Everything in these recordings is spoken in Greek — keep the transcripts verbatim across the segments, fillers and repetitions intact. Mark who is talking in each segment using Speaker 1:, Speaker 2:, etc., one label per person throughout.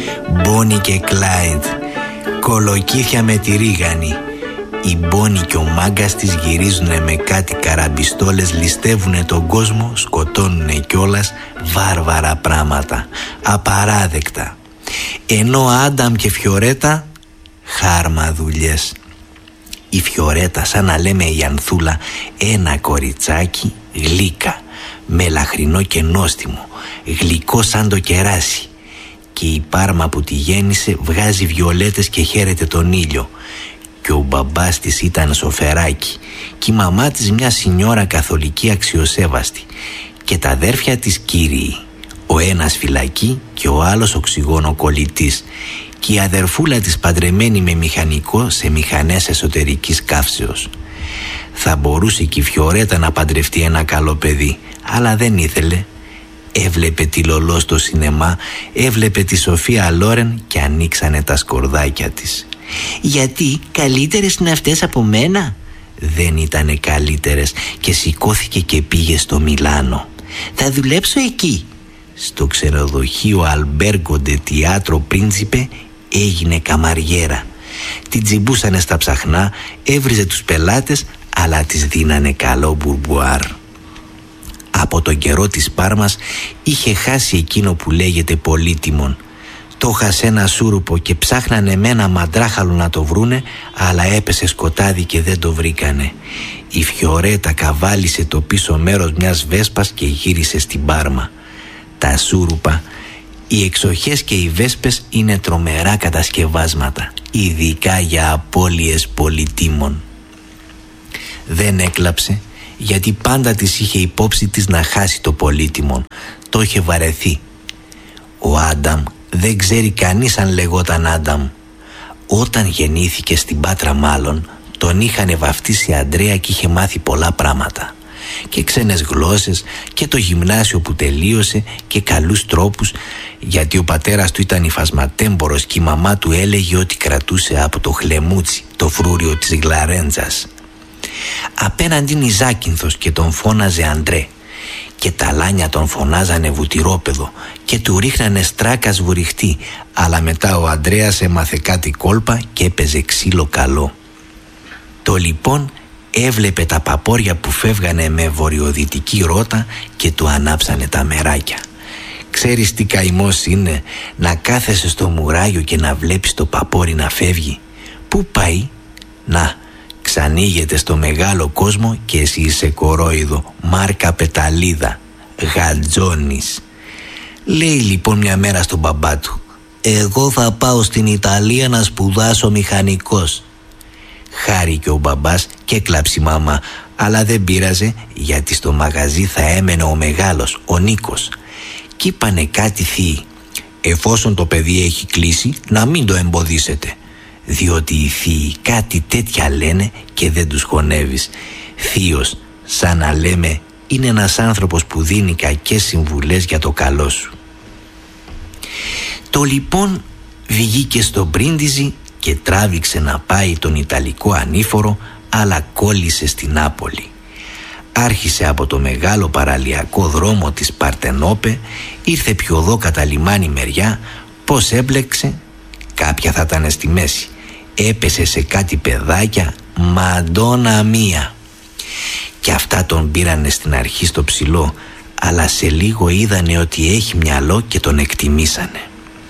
Speaker 1: Μπόνι και Κλάιντ, κολοκύθια με τη ρίγανη. Η Μπόνι και ο μάγκας της γυρίζουνε με κάτι καραμπιστόλες, ληστεύουνε τον κόσμο, σκοτώνουνε κιόλας, βάρβαρα πράγματα, απαράδεκτα. Ενώ Άνταμ και Φιωρέτα, χάρμα δουλειές. Η Φιωρέτα, σαν να λέμε η Ανθούλα, ένα κοριτσάκι γλύκα, με λαχρινό και νόστιμο, γλυκό σαν το κεράσι. Και η Πάρμα που τη γέννησε βγάζει βιολέτες και χαίρεται τον ήλιο. Και ο μπαμπάς της ήταν σοφεράκι και η μαμά της μια σινιόρα καθολική αξιοσέβαστη. Και τα αδέρφια της κύριοι, ο ένας φυλακή και ο άλλος οξυγόνοκολλητής. Και η αδερφούλα της παντρεμένη με μηχανικό σε μηχανές εσωτερικής καύσεως. Θα μπορούσε και η Φιωρέτα να παντρευτεί ένα καλό παιδί, αλλά δεν ήθελε. Έβλεπε τη Λολό στο σινεμά, έβλεπε τη Σοφία Λόρεν και ανοίξανε τα σκορδάκια της. «Γιατί καλύτερες είναι αυτές από μένα?» Δεν ήτανε καλύτερες και σηκώθηκε και πήγε στο Μιλάνο. «Θα δουλέψω εκεί». Στο ξενοδοχείο Αλμπέργκο ντε Τιάτρο Πρίντσιπε έγινε καμαριέρα. Την τζιμπούσανε στα ψαχνά, έβριζε τους πελάτες, αλλά της δίνανε καλό μπουρμπουάρ. Από τον καιρό της Πάρμας είχε χάσει εκείνο που λέγεται πολύτιμον. Το χασε ένα σούρουπο και ψάχνανε με ένα μαντράχαλο να το βρούνε, αλλά έπεσε σκοτάδι και δεν το βρήκανε. Η Φιωρέτα καβάλισε το πίσω μέρος μιας βέσπας και γύρισε στην Πάρμα. Τα σούρουπα, οι εξοχές και οι βέσπες είναι τρομερά κατασκευάσματα, ειδικά για απώλειες πολυτίμων. Δεν έκλαψε, γιατί πάντα της είχε υπόψη της να χάσει το πολύτιμον. Το είχε βαρεθεί. Ο Άνταμ δεν ξέρει κανείς αν λεγόταν Άνταμ. Όταν γεννήθηκε στην Πάτρα μάλλον, τον είχανε βαφτίσει Αντρέα και είχε μάθει πολλά πράγματα. Και ξένες γλώσσες και το γυμνάσιο που τελείωσε και καλούς τρόπους, γιατί ο πατέρας του ήταν υφασματέμπορος και η μαμά του έλεγε ότι κρατούσε από το χλεμούτσι, το φρούριο της γλαρέντζας. Απέναντι είναι η Ζάκυνθος και τον φώναζε Αντρέ. Και τα λάνια τον φωνάζανε βουτυρόπεδο και του ρίχνανε στράκα σβουριχτή, αλλά μετά ο Αντρέας έμαθε κάτι κόλπα και έπαιζε ξύλο καλό. Το λοιπόν έβλεπε τα παπόρια που φεύγανε με βορειοδυτική ρότα και του ανάψανε τα μεράκια. Ξέρεις τι καημός είναι να κάθεσαι στο μουράγιο και να βλέπεις το παπόρι να φεύγει? Πού πάει? Να, ξανοίγεται στο μεγάλο κόσμο και εσύ είσαι κορόιδο, μάρκα πεταλίδα, γατζώνης. Λέει λοιπόν μια μέρα στον μπαμπά του: «Εγώ θα πάω στην Ιταλία να σπουδάσω μηχανικός». Χάρηκε ο μπαμπάς και κλάψει η μαμά, αλλά δεν πείραζε, γιατί στο μαγαζί θα έμενε ο μεγάλος, ο Νίκος. Κι είπανε κάτι θείοι: «Εφόσον το παιδί έχει κλείσει, να μην το εμποδίσετε». Διότι οι θείοι κάτι τέτοια λένε και δεν τους χωνεύεις. Θείος, σαν να λέμε, είναι ένας άνθρωπος που δίνει κακές συμβουλές για το καλό σου. Το λοιπόν βγήκε στο Μπρίντιζι και τράβηξε να πάει τον Ιταλικό ανήφορο, αλλά κόλλησε στην Νάπολη. Άρχισε από το μεγάλο παραλιακό δρόμο της Παρτενόπε, ήρθε πιο δω κατά λιμάνι μεριά. Πως έμπλεξε? Κάποια θα ήταν στη μέση. Έπεσε σε κάτι παιδάκια, μαντόνα μία. Και αυτά τον πήρανε στην αρχή στο ψηλό, αλλά σε λίγο είδανε ότι έχει μυαλό και τον εκτιμήσανε.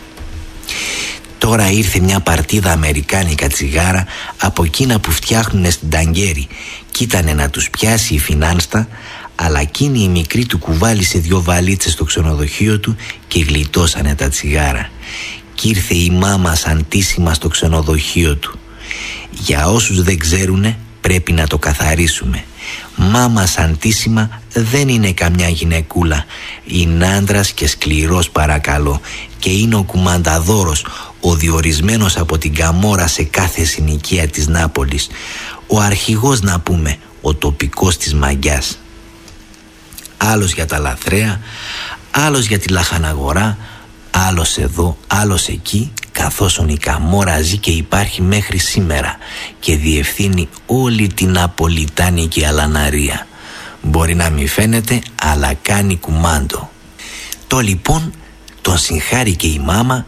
Speaker 1: Τώρα ήρθε μια παρτίδα αμερικάνικα τσιγάρα από εκείνα που φτιάχνουνε στην Ταγκέρη. Κοίτανε να τους πιάσει η φινάνστα, αλλά εκείνη η μικρή του κουβάλισε δυο βαλίτσες στο ξενοδοχείο του και γλιτώσανε τα τσιγάρα. Κι ήρθε η μάμα Σαντίσιμα στο ξενοδοχείο του. Για όσους δεν ξέρουνε, πρέπει να το καθαρίσουμε. Μάμα Σαντίσιμα δεν είναι καμιά γυναικούλα. Είναι άντρας και σκληρός, παρακαλώ, και είναι ο κουμανταδόρος, ο διορισμένος από την Καμόρα σε κάθε συνοικία της Νάπολης. Ο αρχηγός, να πούμε, ο τοπικός της μαγιάς. Άλλος για τα λαθρέα, άλλος για τη λαχαναγορά, άλλος εδώ, άλλος εκεί, καθώς η Καμόρα ζει και υπάρχει μέχρι σήμερα και διευθύνει όλη την ναπολιτάνικη αλαναρία. Μπορεί να μην φαίνεται, αλλά κάνει κουμάντο. Το λοιπόν τον συγχάρηκε η μάμα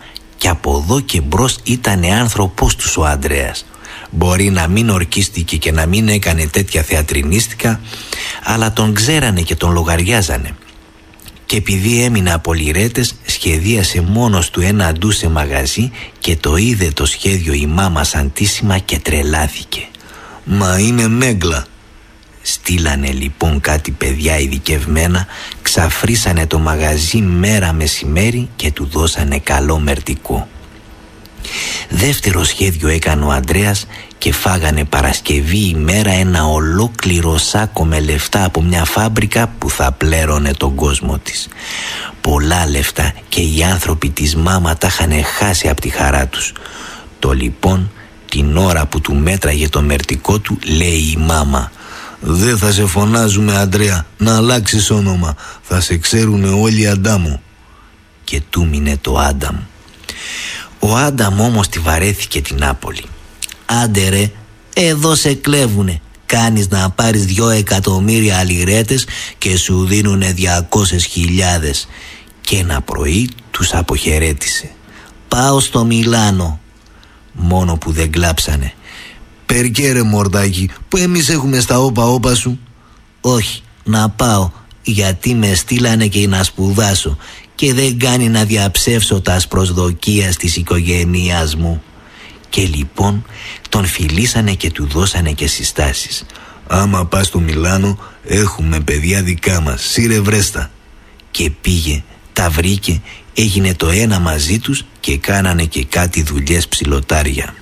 Speaker 1: και από εδώ και μπρος ήτανε άνθρωπος τους ο Ανδρέας. Μπορεί να μην ορκίστηκε και να μην έκανε τέτοια θεατρινίστικα, αλλά τον ξέρανε και τον λογαριάζανε. Και επειδή έμεινε από λιρέτες, σχεδίασε μόνος του ένα ντου σε μαγαζί και το είδε το σχέδιο η μάμα σαντίσιμα και τρελάθηκε. «Μα είναι μέγκλα!» Στείλανε λοιπόν κάτι παιδιά ειδικευμένα, ξαφρίσανε το μαγαζί μέρα μεσημέρι και του δώσανε καλό μερτικό. Δεύτερο σχέδιο έκανε ο Ανδρέας και φάγανε Παρασκευή ημέρα ένα ολόκληρο σάκο με λεφτά από μια φάμπρικα που θα πλέρωνε τον κόσμο της. Πολλά λεφτά και οι άνθρωποι της μάμα τα είχαν χάσει από τη χαρά τους. Το λοιπόν την ώρα που του μέτραγε το μερτικό του λέει η μάμα: «Δεν θα σε φωνάζουμε Ανδρέα, να αλλάξεις όνομα, θα σε ξέρουνε όλοι Αντάμου». Και του μείνε το Άνταμ. Ο Άνταμ όμως τη βαρέθηκε την Νάπολη. «Άντε ρε, εδώ σε κλέβουνε. Κάνεις να πάρεις δυο εκατομμύρια λιρέτες και σου δίνουνε διακόσες χιλιάδες». Και ένα πρωί τους αποχαιρέτησε. «Πάω στο Μιλάνο». Μόνο που δεν κλάψανε. «Περκέ ρε μορδάκι, που εμείς έχουμε στα όπα όπα σου». «Όχι, να πάω, γιατί με στείλανε και να σπουδάσω και δεν κάνει να διαψεύσω τα προσδοκία της οικογένειάς μου». Και λοιπόν τον φιλήσανε και του δώσανε και συστάσεις. «Άμα πας στο Μιλάνο έχουμε παιδιά δικά μας, σύρε βρέστα». Και πήγε, τα βρήκε, έγινε το ένα μαζί τους και κάνανε και κάτι δουλειές ψιλοτάρια.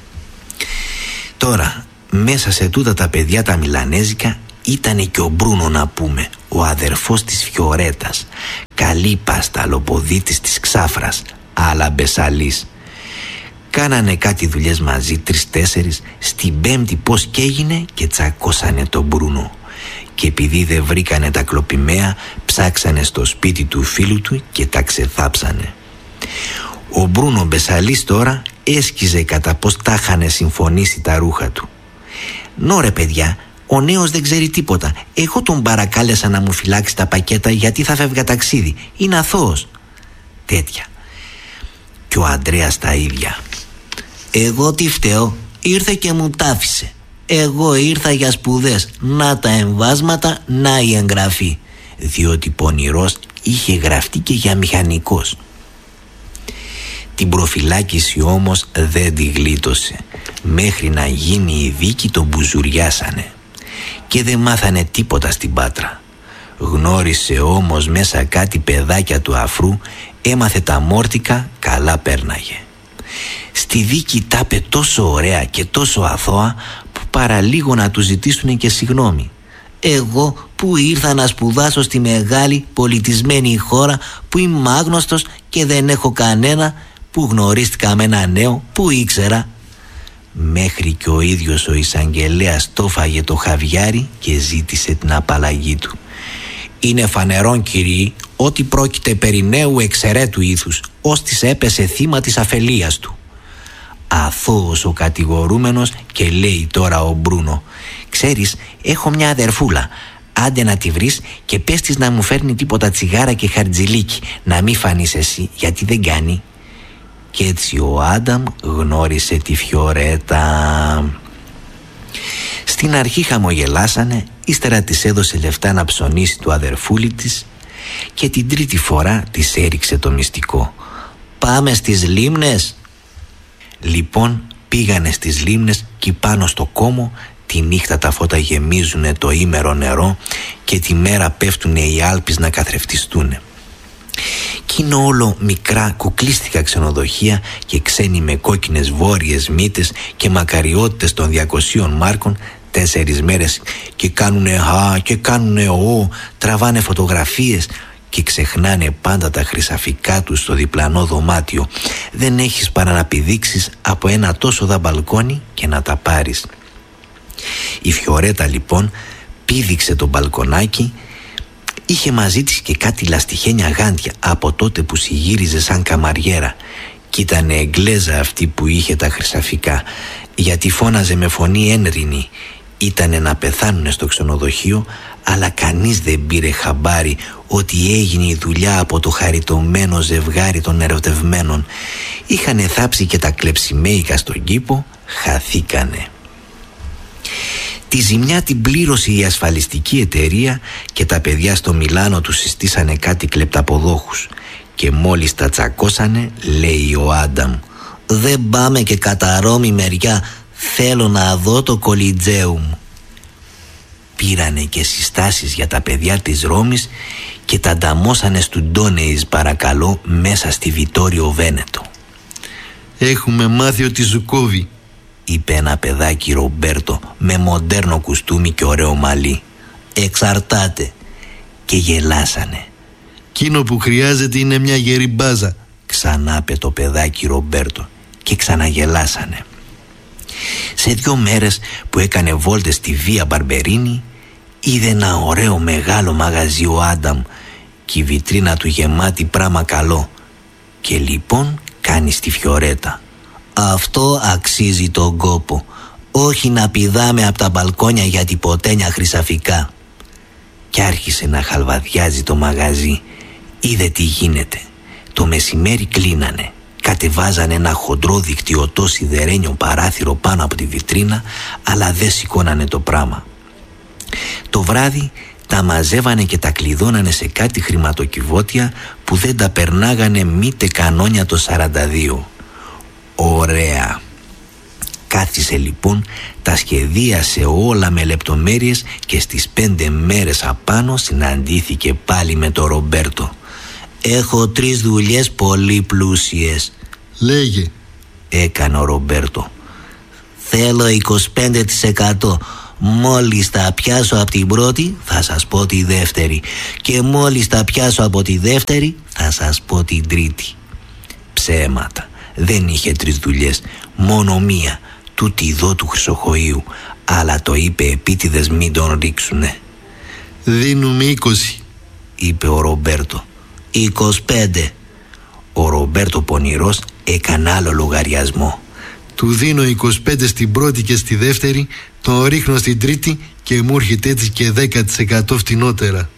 Speaker 1: Τώρα μέσα σε τούτα τα παιδιά τα μιλανέζικα ήτανε και ο Μπρούνο, να πούμε, ο αδερφός της Φιωρέτας, καλή πασταλοποδίτης της Ξάφρας, αλλά μπεσαλής. Κάνανε κάτι δουλειές μαζί, τρεις-τέσσερις. Στην πέμπτη πως κι έγινε και τσακώσανε τον Μπρούνο. Και επειδή δεν βρήκανε τα κλοπημαία, ψάξανε στο σπίτι του φίλου του και τα ξεθάψανε. Ο Μπρούνο Μπεσαλής τώρα έσκιζε κατά πως τα είχανε συμφωνήσει τα ρούχα του. «Νωρε παιδιά, ο νέος δεν ξέρει τίποτα. Εγώ τον παρακάλεσα να μου φυλάξει τα πακέτα γιατί θα φεύγα ταξίδι. Είναι αθώος». Τέτοια. Και ο Ανδρέας τα ίδια. «Εγώ τι φταίω, ήρθε και μου τάφησε. Εγώ ήρθα για σπουδές, να τα εμβάσματα, να η εγγραφή». Διότι πονηρός είχε γραφτεί και για μηχανικός. Την προφυλάκηση όμως δεν τη γλίτωσε. Μέχρι να γίνει η δίκη τον μπουζουριάσανε. Και δεν μάθανε τίποτα στην Πάτρα. Γνώρισε όμως μέσα κάτι παιδάκια του αφρού, έμαθε τα μόρτικα, καλά πέρναγε. Στη δίκη τα είπε τόσο ωραία και τόσο αθώα που παραλίγο να του ζητήσουν και συγγνώμη. «Εγώ που ήρθα να σπουδάσω στη μεγάλη πολιτισμένη χώρα που είμαι άγνωστος και δεν έχω κανένα, που γνωρίστηκα με ένα νέο που ήξερα». Μέχρι και ο ίδιος ο εισαγγελέας το φάγε το χαβιάρι και ζήτησε την απαλλαγή του. «Είναι φανερόν, κύριοι, ότι πρόκειται περί νέου εξαιρέτου ήθους, ώστις έπεσε θύμα της αφελίας του». Αθώος ο κατηγορούμενος και λέει τώρα ο Μπρούνο: «Ξέρεις, έχω μια αδερφούλα. Άντε να τη βρεις και πες της να μου φέρνει τίποτα τσιγάρα και χαρτζηλίκι, να μη φανείς εσύ, γιατί δεν κάνει». Κι έτσι ο Άνταμ γνώρισε τη Φιωρέτα. Στην αρχή χαμογελάσανε, ύστερα της έδωσε λεφτά να ψωνίσει του αδερφούλη της και την τρίτη φορά της έριξε το μυστικό. «Πάμε στις λίμνες». Λοιπόν πήγανε στις λίμνες και πάνω στο κόμο τη νύχτα τα φώτα γεμίζουνε το ήμερο νερό και τη μέρα πέφτουνε οι άλπεις να καθρεφτιστούνε. Κι είναι όλο μικρά κουκλίστικα ξενοδοχεία και ξένοι με κόκκινες βόρειες μύτες και μακαριότητες των διακοσίων μάρκων τέσσερις μέρες και κάνουνε α και κάνουνε ο, τραβάνε φωτογραφίες και ξεχνάνε πάντα τα χρυσαφικά τους στο διπλανό δωμάτιο. Δεν έχεις παρά να πηδήξεις από ένα τόσο δα μπαλκόνι και να τα πάρεις. Η Φιωρέτα λοιπόν πήδηξε το μπαλκονάκι. Είχε μαζί της και κάτι λαστιχένια γάντια από τότε που συγύριζε σαν καμαριέρα. Κι ήτανε Εγγλέζα αυτή που είχε τα χρυσαφικά, γιατί φώναζε με φωνή ένρινη. Ήτανε να πεθάνουνε στο ξενοδοχείο, αλλά κανείς δεν πήρε χαμπάρι ότι έγινε η δουλειά από το χαριτωμένο ζευγάρι των ερωτευμένων. Είχανε θάψει και τα κλεψιμέικα στον κήπο, χαθήκανε. Τη ζημιά την πλήρωσε η ασφαλιστική εταιρεία και τα παιδιά στο Μιλάνο τους συστήσανε κάτι κλεπταποδόχους. Και μόλις τα τσακώσανε, λέει ο Άνταμ, «Δεν πάμε και κατά Ρώμη μεριά, θέλω να δω το Κολιτζέουμ». Πήρανε και συστάσεις για τα παιδιά της Ρώμης και τα νταμώσανε στου Ντόνεϊς, παρακαλώ, μέσα στη Βιτόριο Βένετο.
Speaker 2: «Έχουμε μάθει ότι ζουκόβει»,
Speaker 1: είπε ένα παιδάκι Ρομπέρτο με μοντέρνο κουστούμι και ωραίο μαλλί. «Εξαρτάται». Και γελάσανε.
Speaker 2: «Κίνο που χρειάζεται είναι μια γερή μπάζα»,
Speaker 1: ξανάπε το παιδάκι Ρομπέρτο, και ξαναγελάσανε. Σε δύο μέρες που έκανε βόλτες στη Βία Μπαρμπερίνη, είδε ένα ωραίο μεγάλο μαγαζί ο Άνταμ και η βιτρίνα του γεμάτη πράμα καλό. Και λοιπόν κάνει στη Φιωρέτα. «Αυτό αξίζει τον κόπο, όχι να πηδάμε από τα μπαλκόνια για τυποτένια χρυσαφικά». Κι άρχισε να χαλβαδιάζει το μαγαζί. Είδε τι γίνεται. Το μεσημέρι κλείνανε. Κατεβάζανε ένα χοντρό δικτυωτό σιδερένιο παράθυρο πάνω από τη βιτρίνα, αλλά δεν σηκώνανε το πράμα. Το βράδυ τα μαζεύανε και τα κλειδώνανε σε κάτι χρηματοκιβώτια που δεν τα περνάγανε μήτε κανόνια το σαράντα δύο. Ωραία. Κάθισε λοιπόν, τα σχεδίασε όλα με λεπτομέρειες και στις πέντε μέρες απάνω συναντήθηκε πάλι με τον Ρομπέρτο. «Έχω τρεις δουλειές πολύ πλούσιες».
Speaker 2: «Λέγε»,
Speaker 1: έκανε ο Ρομπέρτο. «Θέλω είκοσι πέντε τοις εκατό. Μόλις τα πιάσω από την πρώτη θα σας πω τη δεύτερη, και μόλις τα πιάσω από τη δεύτερη θα σας πω την τρίτη». Ψέματα. Δεν είχε τρεις δουλειές, μόνο μία, τούτη εδώ του Χρυσοχοΐου, αλλά το είπε επίτηδες μην τον ρίξουνε.
Speaker 2: «Δίνουμε είκοσι»,
Speaker 1: είπε ο Ρομπέρτο. «είκοσι πέντε». Ο Ρομπέρτο πονηρός έκανε άλλο λογαριασμό.
Speaker 2: «Του δίνω είκοσι πέντε στην πρώτη και στη δεύτερη, τον ρίχνω στην τρίτη και μου έρχεται έτσι και δέκα τοις εκατό φτηνότερα».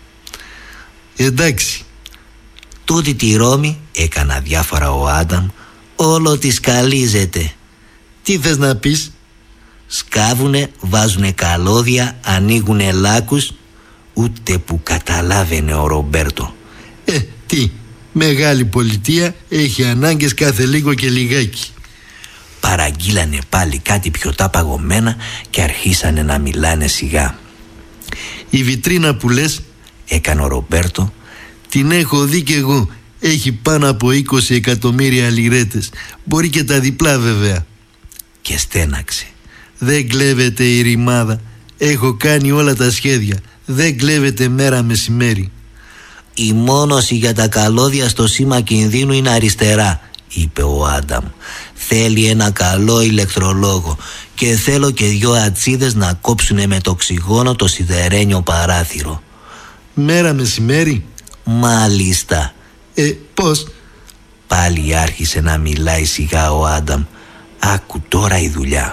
Speaker 2: «Εντάξει».
Speaker 1: «Τούτη τη Ρώμη», έκανα διάφορα ο Άνταμ, «όλο τη σκαλίζεται».
Speaker 2: «Τι θες να πεις?»
Speaker 1: «Σκάβουνε, βάζουνε καλώδια, ανοίγουνε λάκους». Ούτε που καταλάβαινε ο Ρομπέρτο.
Speaker 2: «Ε, τι, μεγάλη πολιτεία έχει ανάγκες κάθε λίγο και λιγάκι».
Speaker 1: Παραγγείλανε πάλι κάτι πιωτά παγωμένα και αρχίσανε να μιλάνε σιγά.
Speaker 2: «Η βιτρίνα που λες»,
Speaker 1: έκανε ο Ρομπέρτο,
Speaker 2: «την έχω δει κι εγώ. Έχει πάνω από είκοσι εκατομμύρια λιρέτες. Μπορεί και τα διπλά βέβαια».
Speaker 1: Και στέναξε.
Speaker 2: «Δεν κλέβεται η ρημάδα. Έχω κάνει όλα τα σχέδια. Δεν κλέβεται μέρα μεσημέρι».
Speaker 1: «Η μόνωση για τα καλώδια στο σήμα κινδύνου είναι αριστερά», είπε ο Άνταμ. «Θέλει ένα καλό ηλεκτρολόγο και θέλω και δυο ατσίδες να κόψουνε με το οξυγόνο το σιδερένιο παράθυρο».
Speaker 2: «Μέρα μεσημέρι?»
Speaker 1: «Μάλιστα».
Speaker 2: «Ε, πώς?»
Speaker 1: Πάλι άρχισε να μιλάει σιγά ο Άνταμ. Άκου τώρα η δουλειά.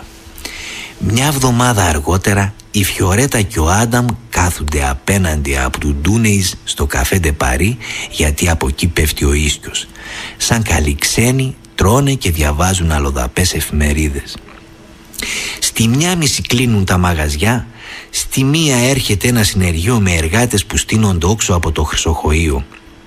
Speaker 1: Μια εβδομάδα αργότερα η Φιωρέτα και ο Άνταμ κάθονται απέναντι από του Ντούνεϊς στο καφέ ντε Παρί, γιατί από εκεί πέφτει ο ίσκιος. Σαν καλοί ξένοι τρώνε και διαβάζουν αλλοδαπές εφημερίδες. Στη μια μισή κλείνουν τα μαγαζιά, στη μία έρχεται ένα συνεργείο με εργάτες που στείνονται όξω από το Χρυσοχοΐο.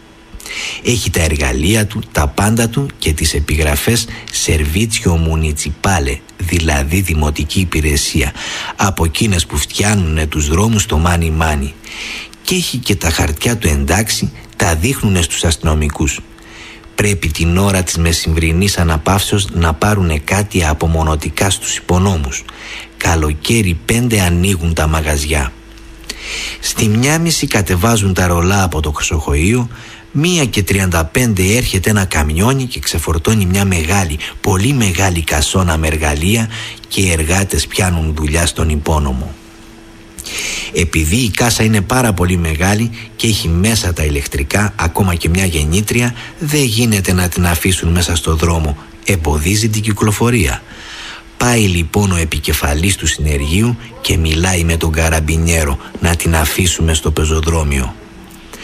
Speaker 1: Έχει τα εργαλεία του, τα πάντα του και τις επιγραφές «Σερβίτσιο Μουνιτσιπάλε», δηλαδή δημοτική υπηρεσία, από εκείνες που φτιάνουνε τους δρόμους στο μάνι μάνι. Και έχει και τα χαρτιά του εντάξει, τα δείχνουνε στους αστυνομικούς. Πρέπει την ώρα της μεσημβρινής αναπαύσεως να πάρουνε κάτι απομονωτικά στους υπονόμους. Καλοκαίρι πέντε ανοίγουν τα μαγαζιά. Στη μια μισή κατεβάζουν τα ρολά από το Χρυσοχοΐο. Μία και τριάντα πέντε έρχεται ένα καμιόνι και ξεφορτώνει μια μεγάλη, πολύ μεγάλη κασόνα με εργαλεία και οι εργάτες πιάνουν δουλειά στον υπόνομο. Επειδή η κάσα είναι πάρα πολύ μεγάλη και έχει μέσα τα ηλεκτρικά, ακόμα και μια γεννήτρια, δεν γίνεται να την αφήσουν μέσα στο δρόμο, εμποδίζει την κυκλοφορία. Πάει λοιπόν ο επικεφαλής του συνεργείου και μιλάει με τον καραμπινιέρο να την αφήσουμε στο πεζοδρόμιο.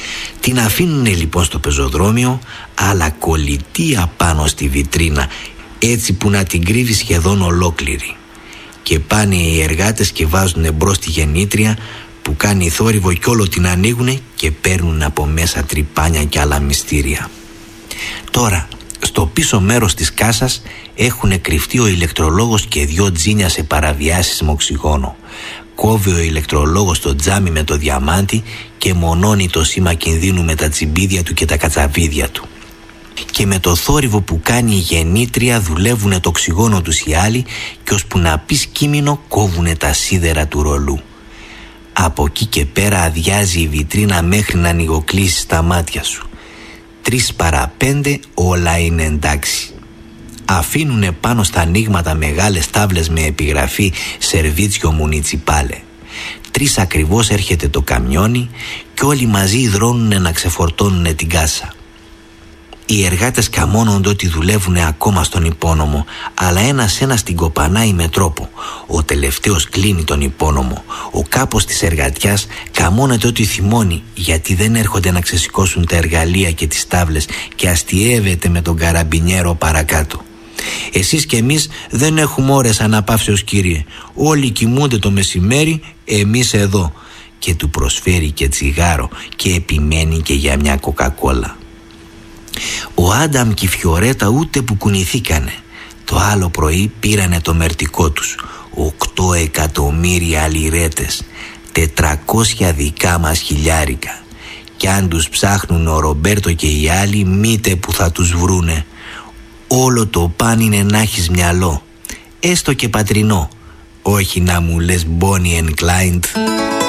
Speaker 1: Την αφήνουνε λοιπόν στο πεζοδρόμιο, αλλά κολλητή απάνω στη βιτρίνα, έτσι που να την κρύβει σχεδόν ολόκληρη. Και πάνε οι εργάτες και βάζουνε μπρος τη γεννήτρια, που κάνει θόρυβο κι όλο την ανοίγουνε και παίρνουν από μέσα τρυπάνια και άλλα μυστήρια. Τώρα, στο πίσω μέρος της κάσας έχουνε κρυφτεί ο ηλεκτρολόγος και δυο τζίνια σε παραβιάσεις με οξυγόνο. Κόβει ο ηλεκτρολόγος το τζάμι με το διαμάντι και μονώνει το σήμα κινδύνου με τα τσιμπίδια του και τα κατσαβίδια του. Και με το θόρυβο που κάνει η γεννήτρια δουλεύουνε το οξυγόνο τους οι άλλοι, και ώσπου να πεις κείμενο κόβουνε τα σίδερα του ρολού. Από εκεί και πέρα αδειάζει η βιτρίνα μέχρι να ανοιγοκλείσει τα μάτια σου. Τρεις παρά πέντε όλα είναι εντάξει. Αφήνουνε πάνω στα ανοίγματα μεγάλες τάβλες με επιγραφή «Σερβίτσιο Μουνιτσιπάλε». Τρεις ακριβώς έρχεται το καμιόνι και όλοι μαζί υδρώνουνε να ξεφορτώνουνε την κάσα. Οι εργάτες καμώνονται ότι δουλεύουνε ακόμα στον υπόνομο, αλλά ένας-ένας την κοπανάει με τρόπο. Ο τελευταίος κλείνει τον υπόνομο. Ο κάπος της εργατιάς καμώνεται ότι θυμώνει, γιατί δεν έρχονται να ξεσηκώσουν τα εργαλεία και τις τάβλες, και αστιεύεται με τον καραμπινιέρο παρακάτω. «Εσείς και εμείς δεν έχουμε ώρες αναπαύσεως, κύριε. Όλοι κοιμούνται το μεσημέρι, εμείς εδώ». Και του προσφέρει και τσιγάρο και επιμένει και για μια κοκακόλα. Ο Άνταμ και η Φιωρέτα ούτε που κουνηθήκανε. Το άλλο πρωί πήρανε το μερτικό τους. Οκτώ εκατομμύρια λιρέτες, τετρακόσια δικά μας χιλιάρικα. Κι αν τους ψάχνουν ο Ρομπέρτο και οι άλλοι, μήτε που θα τους βρούνε. Όλο το παν είναι να έχεις μυαλό, έστω και πατρινό, όχι να μου λες Bonnie and Clyde.